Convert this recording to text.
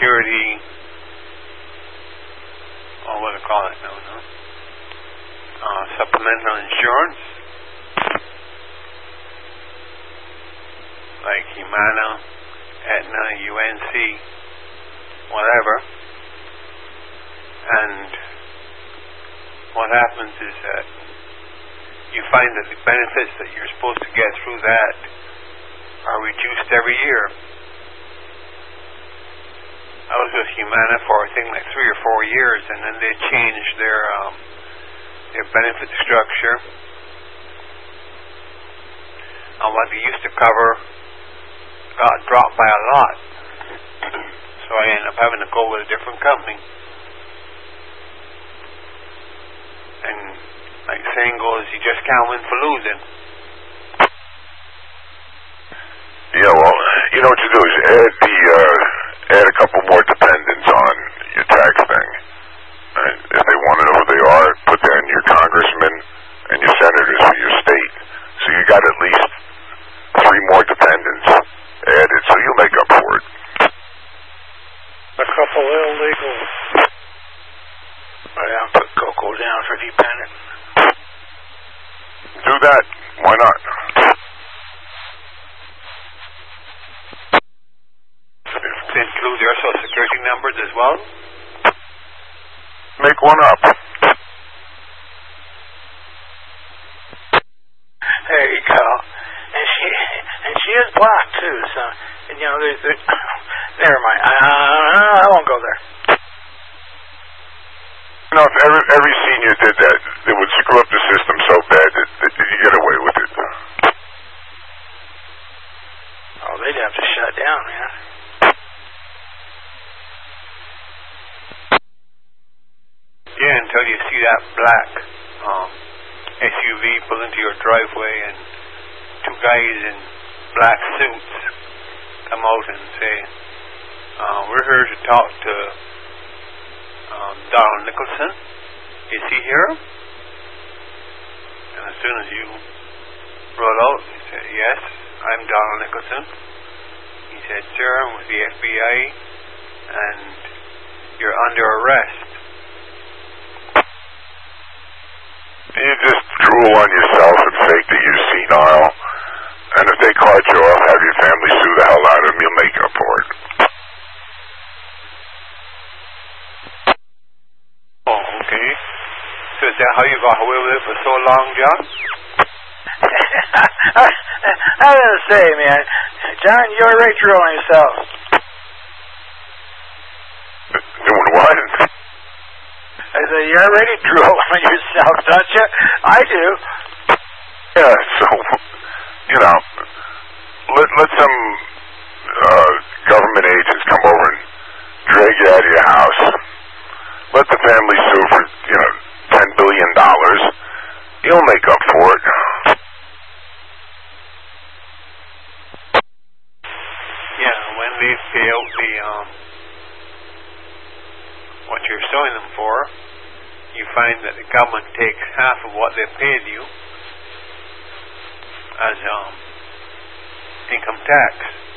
Security, or what do they call it now, no? Supplemental insurance, like Humana, Aetna, UNC, whatever. And what happens is that you find that the benefits that you're supposed to get through that are reduced every year. I was with Humana for I think like 3 or 4 years, and then they changed their benefit structure. And what they used to cover got dropped by a lot. So I ended up having to go with a different company. And like the saying goes, you just can't win for losing. Yeah, well, you know what you do is add a couple more dependents on your tax thing. And if they want to know who they are, put that in your congressmen and your senators for your state. So you got at least 3 more dependents added, so you'll make up for it. A couple illegals. I'll put Coco down for dependent. Do that. Why not? To include their social security numbers as well? Make one up. There you go. And she is black too, so you know there's never mind. I won't go there. You know, if every senior did that, it would screw up the system so bad that you get away with it. Oh, they'd have to shut down, man. Yeah, until you see that black SUV pull into your driveway and 2 guys in black suits come out and say, we're here to talk to Donald Nicholson. Is he here? And as soon as you roll out, you say, yes, I'm Donald Nicholson. He said, sir, I'm with the FBI and you're under arrest. You just drool on yourself and fake that you're senile. And if they caught you off, have your family sue the hell out of them, you'll make up for it. Oh, okay. So is that how you got away with it for so long, John? I was going to say, man, John, you're right drilling yourself. Doing what? I said, you're already drooling yourself, don't you? I do. Yeah, so, you know, let some government agents come over and drag you out of your house. Let the family sue for, $10 billion. You'll make up for it. Yeah, when they pay out what you're suing them for, you find that the government takes half of what they paid you as income tax.